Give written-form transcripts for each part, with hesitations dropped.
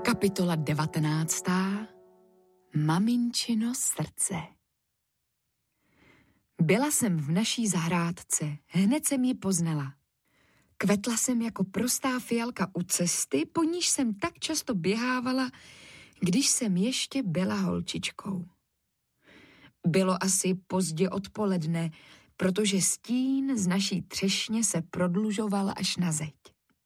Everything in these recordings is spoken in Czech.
Kapitola 19. Maminčino srdce. Byla jsem v naší zahrádce, hned jsem ji poznala. Kvetla jsem jako prostá fialka u cesty, po níž jsem tak často běhávala, když jsem ještě byla holčičkou. Bylo asi pozdě odpoledne, protože stín z naší třešně se prodlužoval až na zeď.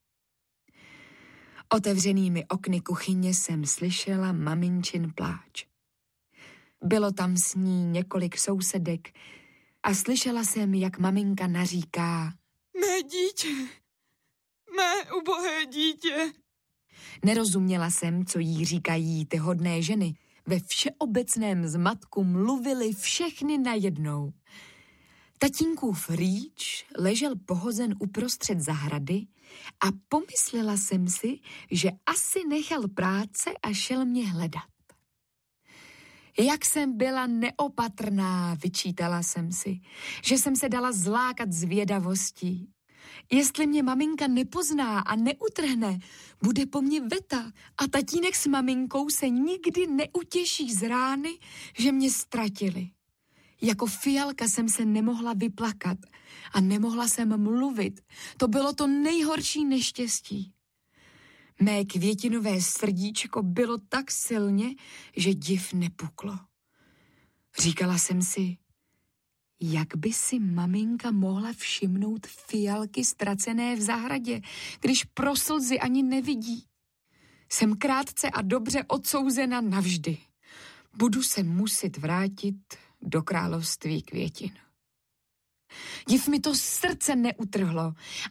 Otevřenými okny kuchyně jsem slyšela maminčin pláč. Bylo tam s ní několik sousedek a slyšela jsem, jak maminka naříká: Mé dítě, mé ubohé dítě. Nerozuměla jsem, co jí říkají ty hodné ženy. Ve všeobecném zmatku mluvily všechny najednou. Tatínkův rýč ležel pohozen uprostřed zahrady a pomyslela jsem si, že asi nechal práce a šel mě hledat. Jak jsem byla neopatrná, vyčítala jsem si, že jsem se dala zlákat zvědavostí. Jestli mě maminka nepozná a neutrhne, bude po mně veta a tatínek s maminkou se nikdy neutěší z rány, že mě ztratili. Jako fialka jsem se nemohla vyplakat a nemohla jsem mluvit. To bylo to nejhorší neštěstí. Mé květinové srdíčko bylo tak silně, že div nepuklo. Říkala jsem si, jak by si maminka mohla všimnout fialky ztracené v zahradě, když pro slzy ani nevidí. Jsem krátce a dobře odsouzena navždy. Budu se muset vrátit do království květin. Div mi to srdce neutrhlo